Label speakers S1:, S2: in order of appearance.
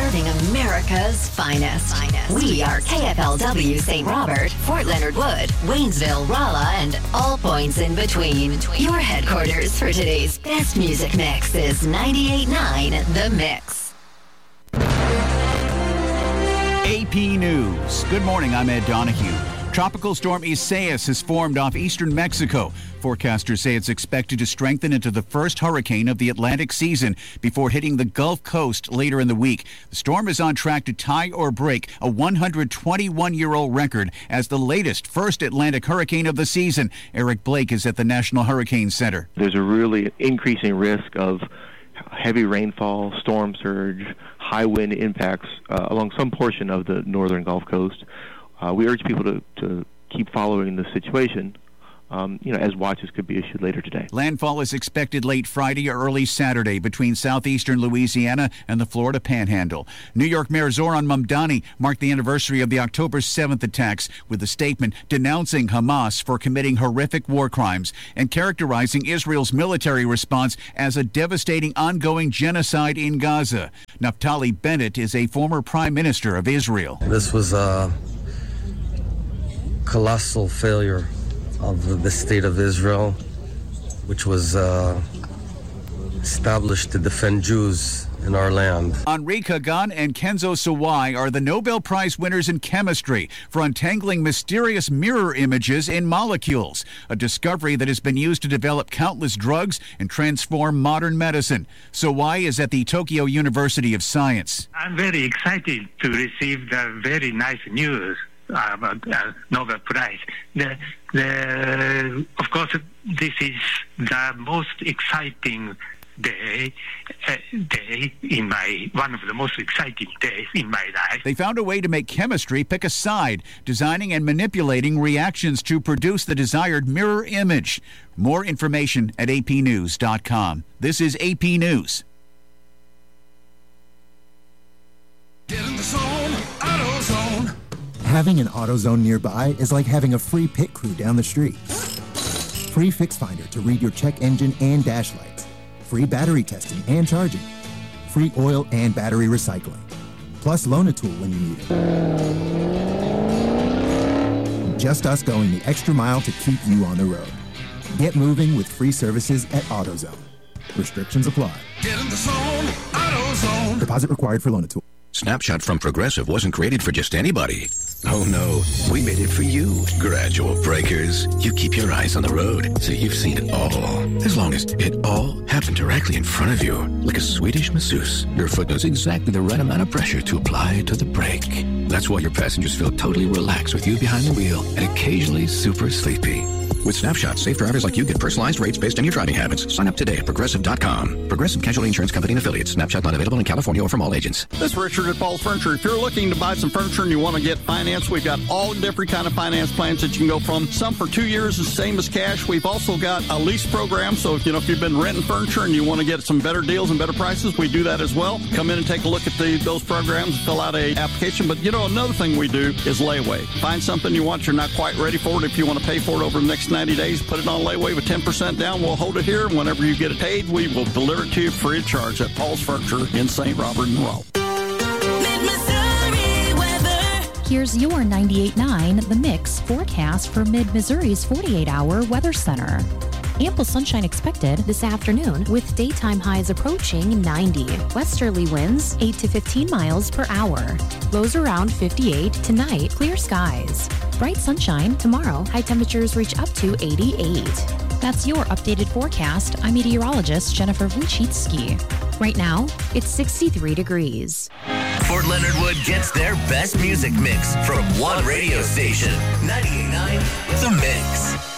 S1: Serving America's finest. We are KFLW St. Robert, Fort Leonard Wood, Waynesville, Rolla, and all points in between. Your headquarters for today's best music mix is 98.9 The Mix.
S2: AP News. Good morning, I'm Ed Donahue. Tropical storm Isaias has formed off eastern Mexico. Forecasters say it's expected to strengthen into the first hurricane of the Atlantic season before hitting the Gulf Coast later in the week. The storm is on track to tie or break a 121-year-old record as the latest first Atlantic hurricane of the season. Eric Blake is at the National Hurricane Center.
S3: There's a really increasing risk of heavy rainfall, storm surge, high wind impacts along some portion of the northern Gulf Coast. We urge people to keep following the situation, as watches could be issued later today.
S2: Landfall is expected late Friday or early Saturday between southeastern Louisiana and the Florida Panhandle. New York Mayor Zohran Mamdani marked the anniversary of the October 7th attacks with a statement denouncing Hamas for committing horrific war crimes and characterizing Israel's military response as a devastating ongoing genocide in Gaza. Naftali Bennett is a former prime minister of Israel.
S4: This was a colossal failure of the state of Israel, which was established to defend Jews in our land.
S2: Henri Kagan and Kenzo Sawai are the Nobel Prize winners in chemistry for untangling mysterious mirror images in molecules, a discovery that has been used to develop countless drugs and transform modern medicine. Sawai is at the Tokyo University of Science.
S5: I'm very excited to receive the very nice news about Nobel Prize. Of course, this is the most exciting day in one of the most exciting days in my life.
S2: They found a way to make chemistry pick a side, designing and manipulating reactions to produce the desired mirror image. More information at apnews.com. This is AP News.
S6: Get in the zone, AutoZone.
S7: Having an AutoZone nearby is like having a free pit crew down the street. Free Fix Finder to read your check engine and dash lights. Free battery testing and charging. Free oil and battery recycling. Plus loan a tool when you need it. Just us going the extra mile to keep you on the road. Get moving with free services at AutoZone. Restrictions apply.
S6: Get in the zone, AutoZone.
S7: Deposit required for loan a tool.
S8: Snapshot from Progressive wasn't created for just anybody. Oh no, we made it for you. Gradual breakers. You keep your eyes on the road, so you've seen it all. As long as it all happened directly in front of you, like a Swedish masseuse, your foot knows exactly the right amount of pressure to apply to the brake. That's why your passengers feel totally relaxed with you behind the wheel and occasionally super sleepy. With Snapshot, safe drivers like you get personalized rates based on your driving habits. Sign up today at Progressive.com. Progressive Casualty Insurance Company and Affiliates. Snapshot not available in California or from all agents.
S9: This is Richard at Paul's Furniture. If you're looking to buy some furniture and you want to get finance, we've got all different kind of finance plans that you can go from. Some for 2 years, the same as cash. We've also got a lease program. So if you've been renting furniture and you want to get some better deals and better prices, we do that as well. Come in and take a look at those programs, fill out an application. But another thing we do is layaway. Find something you want, you're not quite ready for it. If you want to pay for it over the next 90 days, put it on layaway with 10% down. We'll hold it here. Whenever you get it paid, we will deliver it to you free of charge at Paul's Furniture in St. Robert and Rowe.
S10: Here's your 98.9 The Mix forecast for Mid-Missouri's 48-hour weather center. Ample sunshine expected this afternoon with daytime highs approaching 90. Westerly winds 8 to 15 miles per hour. Lows around 58 tonight. Clear skies. Bright sunshine tomorrow. High temperatures reach up to 88. That's your updated forecast. I'm meteorologist Jennifer Wojcicki. Right now, it's 63 degrees.
S11: Fort Leonard Wood gets their best music mix from one radio station. 98.9 The Mix.